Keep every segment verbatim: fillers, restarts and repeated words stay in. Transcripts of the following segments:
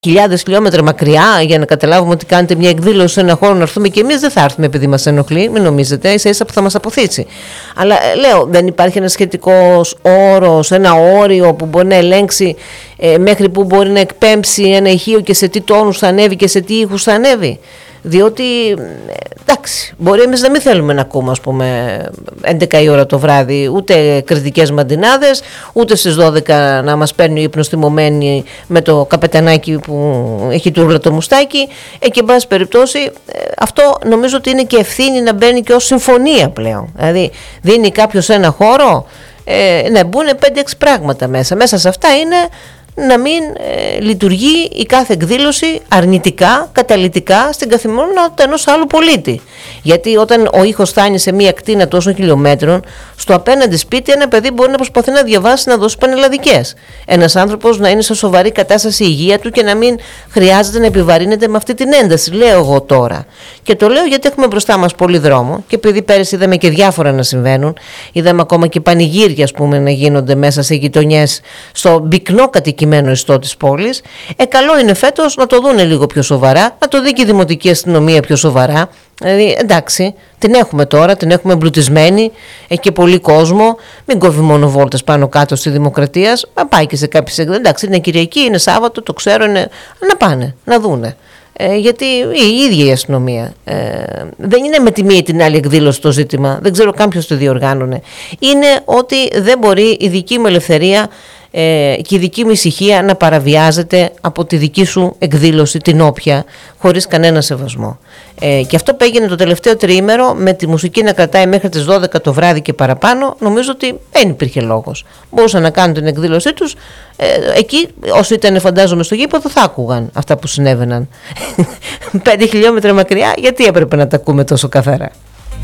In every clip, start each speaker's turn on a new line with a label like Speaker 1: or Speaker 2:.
Speaker 1: χιλιάδες χιλιόμετρα μακριά για να καταλάβουμε ότι κάνετε μια εκδήλωση σε ένα χώρο να έρθουμε και εμείς. Δεν θα έρθουμε επειδή μας ενοχλεί, μην νομίζετε, ίσα ίσα που θα μας αποθήσει. Αλλά λέω, δεν υπάρχει ένα σχετικός όρος, ένα όριο που μπορεί να ελέγξει ε, μέχρι που μπορεί να εκπέμψει ένα ηχείο και σε τι τόνους θα ανέβει και σε τι ήχους θα ανέβει? Διότι, εντάξει, μπορεί εμείς να μην θέλουμε να ακούμε, ας πούμε, έντεκα η ώρα το βράδυ, ούτε κριτικές μαντινάδες, ούτε στις δώδεκα να μας παίρνει ο ύπνος θυμωμένη με το καπετανάκι που έχει τούρλα το μουστάκι. Ε, και εν πάση περιπτώσει, αυτό νομίζω ότι είναι και ευθύνη να μπαίνει και ως συμφωνία πλέον. Δηλαδή, δίνει κάποιος ένα χώρο, ε, να μπουν πέντε έξι πράγματα μέσα. Μέσα σε αυτά είναι να μην ε, λειτουργεί η κάθε εκδήλωση αρνητικά, καταλυτικά στην καθημερινότητα ενός άλλου πολίτη. Γιατί όταν ο ήχος φτάνει σε μία ακτίνα τόσων χιλιόμετρων, στο απέναντι σπίτι ένα παιδί μπορεί να προσπαθεί να διαβάσει, να δώσει πανελλαδικές. Ένας άνθρωπος να είναι σε σοβαρή κατάσταση υγεία του και να μην χρειάζεται να επιβαρύνεται με αυτή την ένταση, λέω εγώ τώρα. Και το λέω γιατί έχουμε μπροστά μας πολύ δρόμο και επειδή πέρυσι είδαμε και διάφορα να συμβαίνουν, είδαμε ακόμα και πανηγύρια, ας πούμε, να γίνονται μέσα σε γειτονιές, στο πυκνό κατοικημένο ιστό της πόλης. Ε, καλό είναι φέτος να το δούνε λίγο πιο σοβαρά, να το δει και η Δημοτική Αστυνομία πιο σοβαρά. Δηλαδή, εντάξει, την έχουμε τώρα, την έχουμε εμπλουτισμένη, έχει και πολύ κόσμο. Μην κόβει μόνο βόλτες πάνω κάτω στη Δημοκρατία. Να πάει και σε κάποιες εκδηλώσεις. Εντάξει, είναι Κυριακή, είναι Σάββατο, το ξέρω, είναι... να πάνε, να δούνε. Ε, γιατί η ίδια η αστυνομία ε, δεν είναι με τη μία ή την άλλη εκδήλωση το ζήτημα, δεν ξέρω καν ποιος το διοργάνωνε. Είναι ότι δεν μπορεί η δική μου ελευθερία ε, και η δική μου ησυχία να παραβιάζεται από τη δική σου εκδήλωση, την όποια, χωρίς κανένα σεβασμό. Ε, και αυτό που έγινε το τελευταίο τριήμερο, με τη μουσική να κρατάει μέχρι τις δώδεκα το βράδυ και παραπάνω, νομίζω ότι δεν υπήρχε λόγος. Μπορούσαν να κάνουν την εκδήλωσή τους ε, εκεί, όσοι ήταν, φαντάζομαι, στο γήπεδο, θα άκουγαν αυτά που συνέβαιναν. Πέντε χιλιόμετρα μακριά, γιατί έπρεπε να τα ακούμε τόσο καθαρά?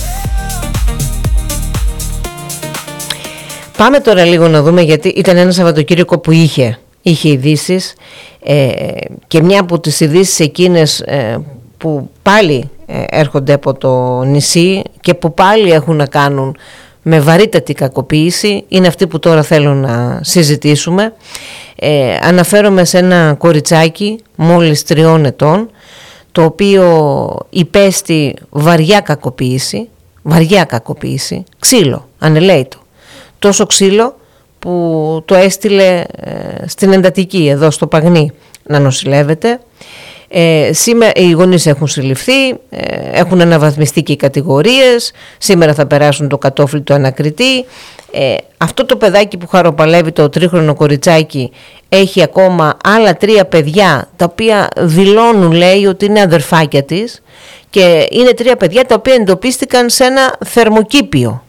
Speaker 1: Πάμε τώρα λίγο να δούμε, γιατί ήταν ένα Σαββατοκύριακο που είχε, είχε ειδήσεις ε, και μια από τις ειδήσεις εκείνες ε, που πάλι ε, έρχονται από το νησί και που πάλι έχουν να κάνουν με βαρύτατη κακοποίηση είναι αυτή που τώρα θέλω να συζητήσουμε. Ε, αναφέρομαι σε ένα κοριτσάκι μόλις τριών ετών, το οποίο υπέστη βαριά κακοποίηση, βαριά κακοποίηση, ξύλο, ανελαίητο. Τόσο ξύλο που το έστειλε ε, στην εντατική εδώ στο Παγνί να νοσηλεύεται. Ε, σήμερα οι γονείς έχουν συλληφθεί, ε, έχουν αναβαθμιστεί και οι κατηγορίες, σήμερα θα περάσουν το κατόφλι του ανακριτή. Ε, αυτό το παιδάκι που χαροπαλεύει, το τρίχρονο κοριτσάκι, έχει ακόμα άλλα τρία παιδιά τα οποία δηλώνουν, λέει, ότι είναι αδερφάκια της, και είναι τρία παιδιά τα οποία εντοπίστηκαν σε ένα θερμοκήπιο.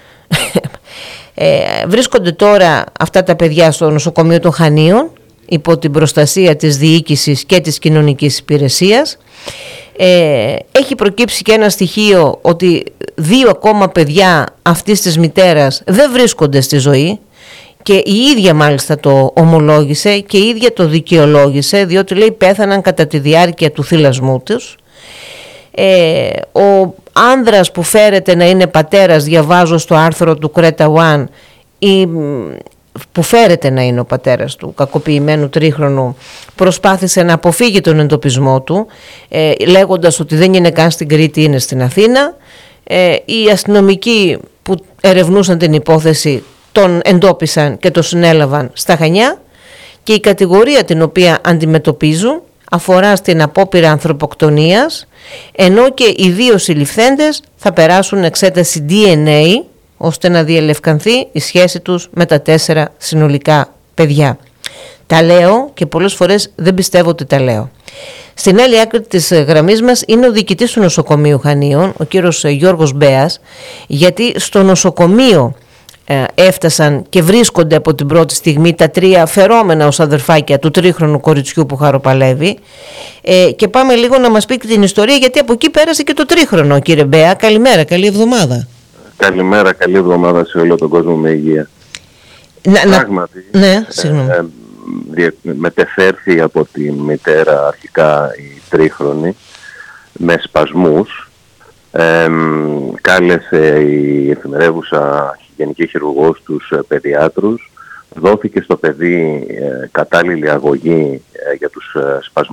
Speaker 1: Ε, βρίσκονται τώρα αυτά τα παιδιά στο νοσοκομείο των Χανίων υπό την προστασία της διοίκησης και της κοινωνικής υπηρεσίας. Ε, έχει προκύψει και ένα στοιχείο ότι δύο ακόμα παιδιά αυτής της μητέρας δεν βρίσκονται στη ζωή, και η ίδια μάλιστα το ομολόγησε και η ίδια το δικαιολόγησε, διότι, λέει, πέθαναν κατά τη διάρκεια του θυλασμού τους. Ε, ο άνδρας που φέρεται να είναι πατέρας, διαβάζω στο άρθρο του Κρέτα One, η, που φέρεται να είναι ο πατέρας του κακοποιημένου τρίχρονου, προσπάθησε να αποφύγει τον εντοπισμό του, ε, λέγοντας ότι δεν είναι καν στην Κρήτη, είναι στην Αθήνα. Ε, οι αστυνομικοί που ερευνούσαν την υπόθεση τον εντόπισαν και τον συνέλαβαν στα Χανιά, και η κατηγορία την οποία αντιμετωπίζουν αφορά στην απόπειρα ανθρωποκτονίας, ενώ και οι δύο συλληφθέντες θα περάσουν εξέταση ντι εν έι ώστε να διελευκανθεί η σχέση τους με τα τέσσερα συνολικά παιδιά. Τα λέω και πολλές φορές δεν πιστεύω ότι τα λέω. Στην άλλη άκρη της γραμμής μας είναι ο διοικητής του νοσοκομείου Χανίων, ο κύριος Γιώργος Μπέας, γιατί στο νοσοκομείο ε, έφτασαν και βρίσκονται από την πρώτη στιγμή τα τρία φερόμενα ως αδερφάκια του τρίχρονου κοριτσιού που χαροπαλεύει. Ε, και πάμε λίγο να μας πει την ιστορία, γιατί από εκεί πέρασε και το τρίχρονο. Κύριε Μπέα, καλημέρα, καλή εβδομάδα.
Speaker 2: Καλημέρα, καλή εβδομάδα σε όλο τον κόσμο, με υγεία.
Speaker 1: Να,
Speaker 2: Πράγματι,
Speaker 1: να, ναι, συγγνώμη.
Speaker 2: Ε, ε, μετεφέρθη από τη μητέρα αρχικά η τρίχρονη με σπασμούς. Ε, κάλεσε η εφημερεύουσα γενική χειρουργός τους παιδιάτρους, δόθηκε στο παιδί ε, κατάλληλη αγωγή ε, για τους ε, σπασμούς